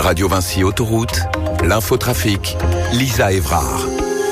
Radio Vinci Autoroute, l'infotrafic, Lisa Évrard.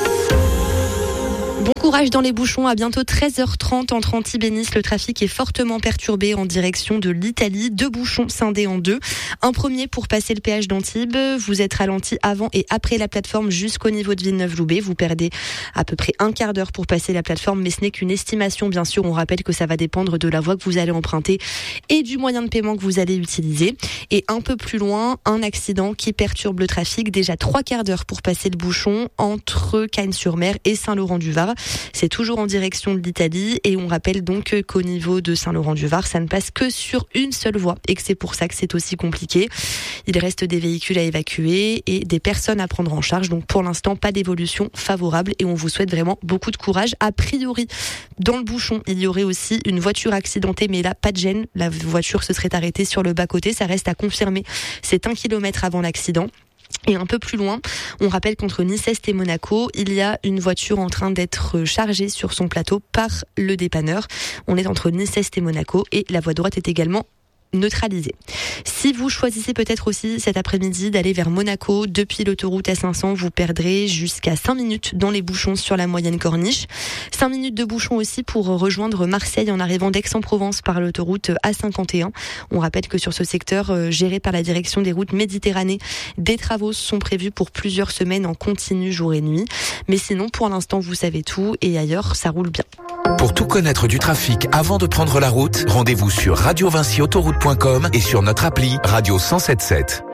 Bon courage dans les bouchons, à bientôt 13h30 entre Antibes et Nice. Le trafic est fortement perturbé en direction de l'Italie. 2 bouchons scindés en 2. Un premier pour passer le péage d'Antibes. Vous êtes ralenti avant et après la plateforme jusqu'au niveau de Villeneuve-Loubet. Vous perdez à peu près un quart d'heure pour passer la plateforme, mais ce n'est qu'une estimation. Bien sûr, on rappelle que ça va dépendre de la voie que vous allez emprunter et du moyen de paiement que vous allez utiliser. Et un peu plus loin, un accident qui perturbe le trafic. Déjà 3 quarts d'heure pour passer le bouchon entre Cagnes-sur-Mer et Saint-Laurent-du-Var. C'est toujours en direction de l'Italie et on rappelle donc qu'au niveau de Saint-Laurent-du-Var, ça ne passe que sur une seule voie et que c'est pour ça que c'est aussi compliqué. Il reste des véhicules à évacuer et des personnes à prendre en charge. Donc pour l'instant, pas d'évolution favorable et on vous souhaite vraiment beaucoup de courage. A priori, dans le bouchon, il y aurait aussi une voiture accidentée, mais là, pas de gêne. La voiture se serait arrêtée sur le bas-côté. Ça reste à confirmer. C'est 1 kilomètre avant l'accident. Et un peu plus loin, on rappelle qu'entre Nice-Est et Monaco, il y a une voiture en train d'être chargée sur son plateau par le dépanneur. On est entre Nice-Est et Monaco et la voie droite est également neutralisé. Si vous choisissez peut-être aussi cet après-midi d'aller vers Monaco depuis l'autoroute A500, vous perdrez jusqu'à 5 minutes dans les bouchons sur la moyenne corniche. 5 minutes de bouchons aussi pour rejoindre Marseille en arrivant d'Aix-en-Provence par l'autoroute A51. On rappelle que sur ce secteur géré par la direction des routes Méditerranée, des travaux sont prévus pour plusieurs semaines en continu jour et nuit. Mais sinon, pour l'instant, vous savez tout et ailleurs, ça roule bien. Pour tout connaître du trafic avant de prendre la route, rendez-vous sur radiovinciautoroute.com et sur notre appli Radio 107.7.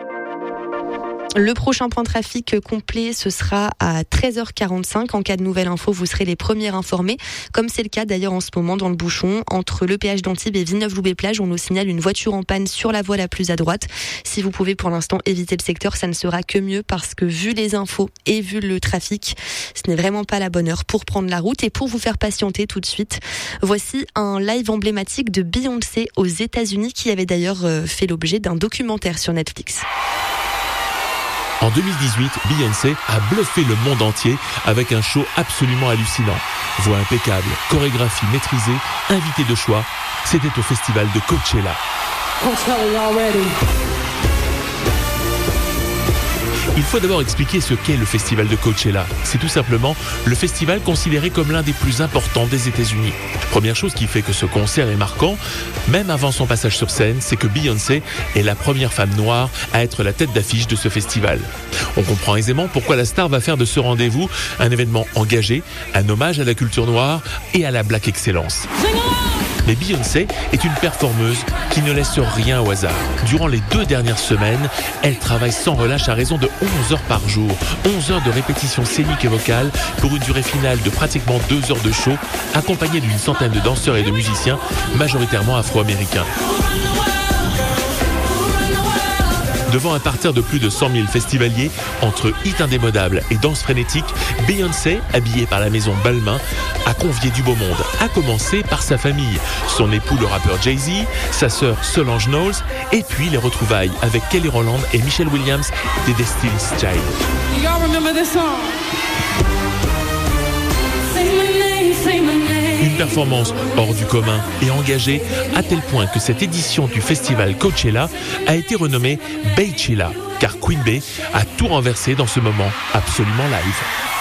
Le prochain point trafic complet, ce sera à 13h45. En cas de nouvelle info, vous serez les premiers informés. Comme c'est le cas d'ailleurs en ce moment dans le bouchon. Entre le péage d'Antibes et Villeneuve-Loubet-Plage, on nous signale une voiture en panne sur la voie la plus à droite. Si vous pouvez pour l'instant éviter le secteur, ça ne sera que mieux parce que vu les infos et vu le trafic, ce n'est vraiment pas la bonne heure pour prendre la route. Et pour vous faire patienter tout de suite, voici un live emblématique de Beyoncé aux États-Unis qui avait d'ailleurs fait l'objet d'un documentaire sur Netflix. En 2018, Beyoncé a bluffé le monde entier avec un show absolument hallucinant. Voix impeccable, chorégraphie maîtrisée, invité de choix. C'était au festival de Coachella. Il faut d'abord expliquer ce qu'est le festival de Coachella. C'est tout simplement le festival considéré comme l'un des plus importants des États-Unis. Première chose qui fait que ce concert est marquant, même avant son passage sur scène, c'est que Beyoncé est la première femme noire à être la tête d'affiche de ce festival. On comprend aisément pourquoi la star va faire de ce rendez-vous un événement engagé, un hommage à la culture noire et à la Black Excellence. Mais Beyoncé est une performeuse qui ne laisse rien au hasard. Durant les 2 dernières semaines, elle travaille sans relâche à raison de 11 heures par jour. 11 heures de répétition scénique et vocale pour une durée finale de pratiquement 2 heures de show, accompagnée d'une centaine de danseurs et de musiciens, majoritairement afro-américains. Devant un parterre de plus de 100 000 festivaliers, entre hits indémodables et danse frénétique, Beyoncé, habillée par la maison Balmain, a convié du beau monde, à commencer par sa famille, son époux le rappeur Jay-Z, sa sœur Solange Knowles, et puis les retrouvailles avec Kelly Rowland et Michelle Williams des Destiny's Child. Y'all remember this song? Say my name, say my name. Une performance hors du commun et engagée à tel point que cette édition du festival Coachella a été renommée Beychella, car Queen Bey a tout renversé dans ce moment absolument live.